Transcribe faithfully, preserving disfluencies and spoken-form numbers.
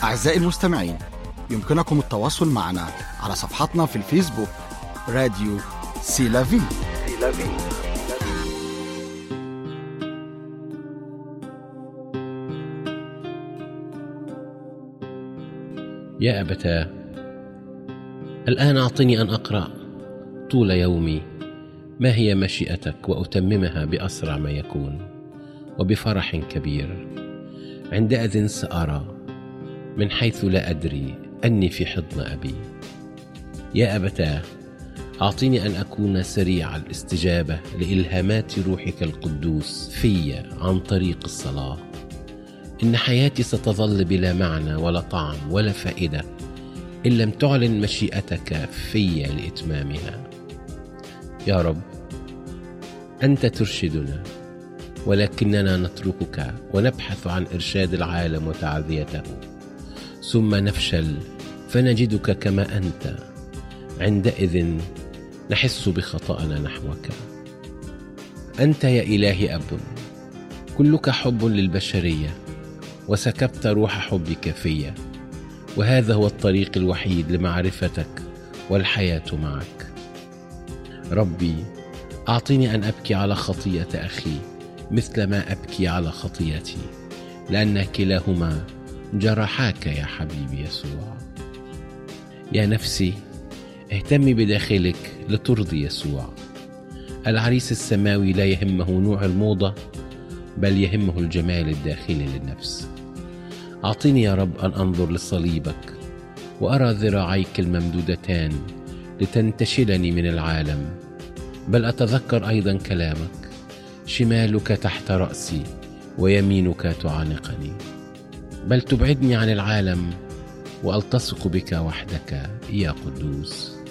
أعزائي المستمعين، يمكنكم التواصل معنا على صفحتنا في الفيسبوك راديو سيلافي. يا أبتاه، الآن أعطني أن أقرأ طول يومي ما هي مشيئتك وأتممها بأسرع ما يكون وبفرح كبير. عندئذ سأرى من حيث لا أدري أني في حضن أبي. يا أبتاه، أعطني أن أكون سريع الاستجابة لإلهامات روحك القدوس في عن طريق الصلاة. إن حياتي ستظل بلا معنى ولا طعم ولا فائدة إن لم تعلن مشيئتك في لإتمامها. يا رب، أنت ترشدنا، ولكننا نتركك ونبحث عن إرشاد العالم وتعذيته، ثم نفشل فنجدك كما أنت. عندئذ نحس بخطأنا نحوك. أنت يا إلهي أب، كلك حب للبشرية، وسكبت روح حبك فيا، وهذا هو الطريق الوحيد لمعرفتك والحياة معك. ربي، أعطني أن أبكي على خطيئة أخي مثل ما أبكي على خطيئتي، لأن كلاهما جرحاك يا حبيبي يسوع. يا نفسي، اهتمي بداخلك لترضي يسوع. العريس السماوي لا يهمه نوع الموضة، بل يهمه الجمال الداخلي للنفس. أعطني يا رب أن أنظر لصليبك وأرى ذراعيك الممدودتان لتنتشلني من العالم، بل أتذكر أيضا كلامك: شمالك تحت رأسي ويمينك تعانقني. بل تبعدني عن العالم وألتصق بك وحدك يا قدوس.